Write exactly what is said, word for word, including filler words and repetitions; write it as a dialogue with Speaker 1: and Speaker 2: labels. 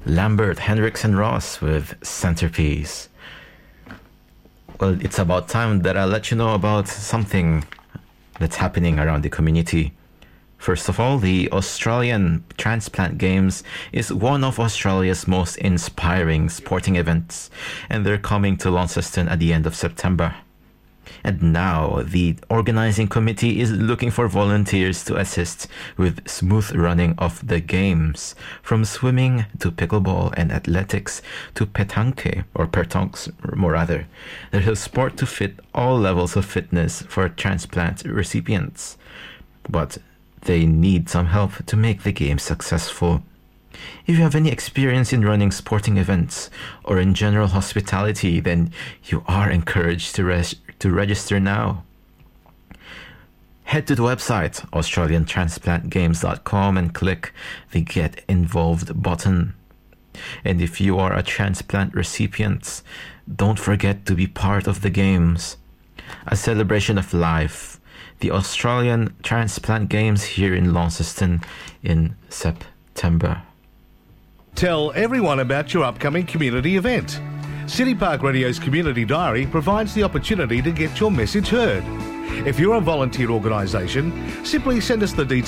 Speaker 1: Lambert, Hendricks and Ross with Centerpiece. Well, it's about time that I let you know about something that's happening around the community. First of all, the Australian Transplant Games is one of Australia's most inspiring sporting events, and they're coming to Launceston at the end of September. And now, the organising committee is looking for volunteers to assist with smooth running of the games, from swimming to pickleball and athletics to petanque, or pertonks, more rather. There's a sport to fit all levels of fitness for transplant recipients, but they need some help to make the game successful. If you have any experience in running sporting events or in general hospitality, then you are encouraged to res- to register now. Head to the website australian transplant games dot com and click the Get Involved button. And if you are a transplant recipient, don't forget to be part of the games. A celebration of life. The Australian Transplant Games here in Launceston in September.
Speaker 2: Tell everyone about your upcoming community event. City Park Radio's Community Diary provides the opportunity to get your message heard. If you're a volunteer organisation, simply send us the details